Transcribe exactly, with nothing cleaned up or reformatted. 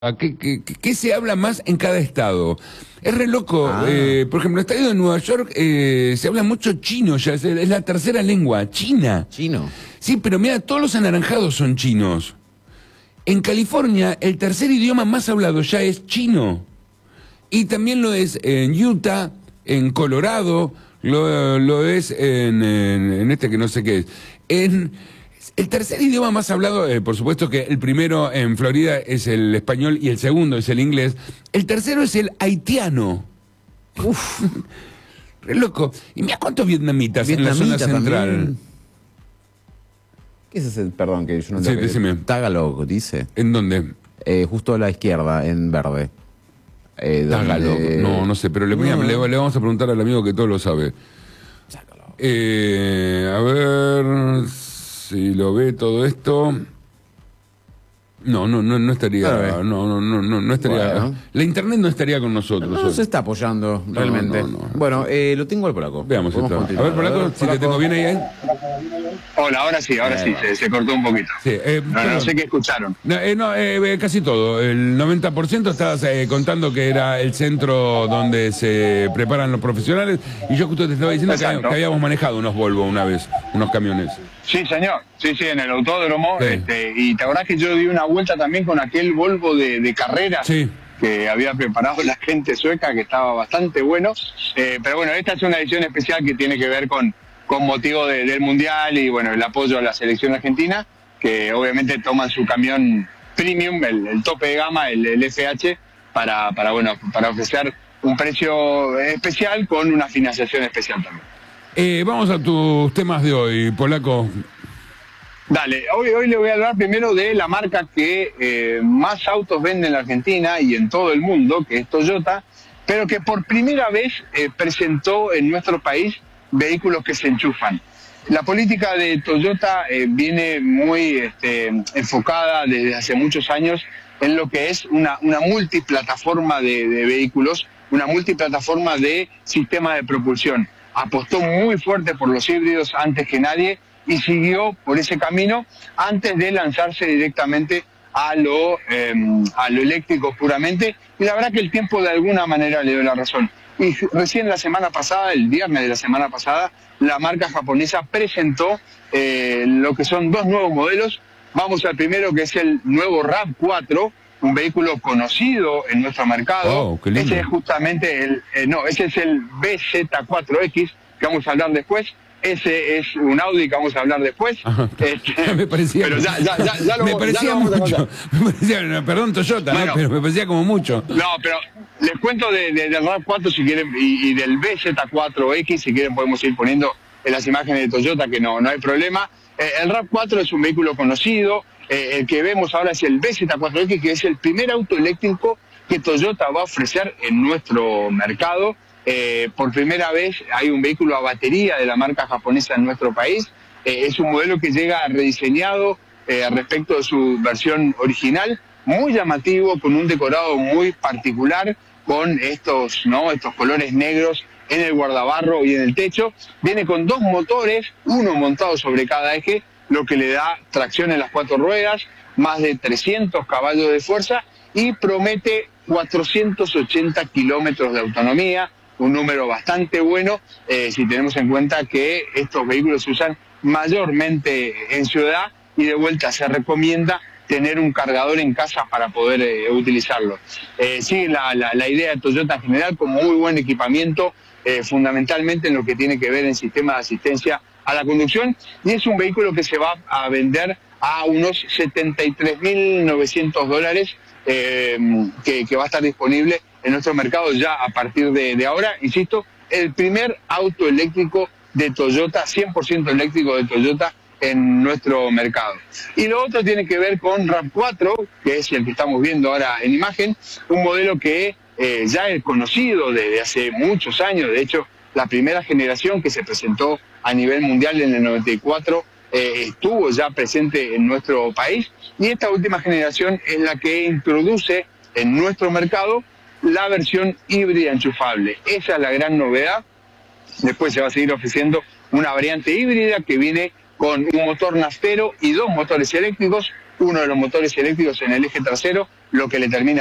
¿Qué, qué, qué se habla más en cada estado? Es re loco. Ah. Eh, por ejemplo, en el estadio de Nueva York eh, se habla mucho chino, ya es, es la tercera lengua, china. Chino. Sí, pero mira, todos los anaranjados son chinos. En California, el tercer idioma más hablado ya es chino. Y también lo es en Utah, en Colorado, lo, lo es en, en, en este que no sé qué es. En... El tercer idioma más hablado, eh, por supuesto que el primero en Florida es el español y el segundo es el inglés. El tercero es el haitiano. Uf, re loco. Y mira cuántos vietnamitas en la zona central. También. ¿Qué es ese? Perdón, que yo no Sí, te... decime. Tagalog, dice. ¿En dónde? Eh, justo a la izquierda, en verde. Eh, Tagalog. donde... No, no sé, pero le, no. le, le vamos a preguntar al amigo que todo lo sabe. Eh, a ver si lo ve todo esto. No, no, no, no estaría, no, no, no, no, no estaría. Bueno. La internet no estaría con nosotros. No, no se está apoyando, No, realmente. no, no. Bueno, eh, lo tengo al polaco. Veamos esto. A continuar. ver, Polaco, A ver, si te tengo bien ahí. ahí. Hola, ahora sí, ahora sí, se, se cortó un poquito. Sí, eh, No, pero- no sé qué escucharon. No, eh, no, eh, casi todo. El noventa por ciento estabas eh, contando que era el centro donde se preparan los profesionales. Y yo justo te estaba diciendo que, Exacto. que habíamos manejado unos Volvo una vez, unos camiones. Sí, señor. Sí, sí, en el autódromo. Sí. Este, y te acordás que yo di una vuelta también con aquel Volvo de, de carrera Sí. que había preparado la gente sueca, que estaba bastante bueno. Eh, pero bueno, esta es una edición especial que tiene que ver con, con motivo de- del Mundial y bueno, el apoyo a la selección argentina, que obviamente toman su camión premium, el, el tope de gama, el, el F H, para, para, bueno, para ofrecer un precio especial con una financiación especial también. Eh, vamos a tus temas de hoy, Polaco. Dale, hoy, hoy le voy a hablar primero de la marca que eh, más autos vende en la Argentina y en todo el mundo, que es Toyota, pero que por primera vez eh, presentó en nuestro país vehículos que se enchufan. La política de Toyota eh, viene muy este, enfocada desde hace muchos años en lo que es una, una multiplataforma de, de vehículos, una multiplataforma de sistema de propulsión. Apostó muy fuerte por los híbridos antes que nadie y siguió por ese camino antes de lanzarse directamente a lo, eh, a lo eléctrico puramente. Y la verdad que el tiempo de alguna manera le dio la razón. Y recién la semana pasada, el viernes de la semana pasada, la marca japonesa presentó eh, lo que son dos nuevos modelos. Vamos al primero, que es el nuevo RAV cuatro, un vehículo conocido en nuestro mercado. Oh, qué lindo. Ese es justamente el, eh, no, ese es el B Z cuatro X, que vamos a hablar después. Ese es un Audi que vamos a hablar después. Ajá. Este, me parecía, pero ya, ya, ya, ya lo, me ya parecía lo vamos a mucho. contar. Me parecía, perdón, Toyota, Bueno. ¿no? Pero me parecía como mucho. No, pero les cuento de, de- del RAV cuatro si quieren y, y del B Z cuatro X, si quieren podemos ir poniendo en las imágenes de Toyota, que no, no hay problema. Eh, el RAV cuatro es un vehículo conocido. Eh, el que vemos ahora es el B Z cuatro X, que es el primer auto eléctrico que Toyota va a ofrecer en nuestro mercado. Eh, por primera vez hay un vehículo a batería de la marca japonesa en nuestro país. Eh, es un modelo que llega rediseñado eh, respecto de su versión original, muy llamativo, con un decorado muy particular, con estos, ¿no? estos colores negros en el guardabarro y en el techo. Viene con dos motores, uno montado sobre cada eje, lo que le da tracción en las cuatro ruedas, más de trescientos caballos de fuerza y promete cuatrocientos ochenta kilómetros de autonomía, un número bastante bueno eh, si tenemos en cuenta que estos vehículos se usan mayormente en ciudad y de vuelta se recomienda tener un cargador en casa para poder eh, utilizarlo. Eh, sí, la, la, la idea de Toyota en general con muy buen equipamiento, eh, fundamentalmente en lo que tiene que ver en sistema de asistencia a la conducción, y es un vehículo que se va a vender a unos setenta y tres mil novecientos dólares, eh, que, que va a estar disponible en nuestro mercado ya a partir de, de ahora. Insisto, el primer auto eléctrico de Toyota, cien por ciento eléctrico de Toyota en nuestro mercado. Y lo otro tiene que ver con RAV cuatro, que es el que estamos viendo ahora en imagen, un modelo que eh, ya es conocido desde hace muchos años. De hecho, la primera generación que se presentó a nivel mundial en el noventa y cuatro eh, estuvo ya presente en nuestro país, y esta última generación es la que introduce en nuestro mercado la versión híbrida enchufable. Esa es la gran novedad. Después se va a seguir ofreciendo una variante híbrida que viene con un motor naftero y dos motores eléctricos, uno de los motores eléctricos en el eje trasero lo que le termina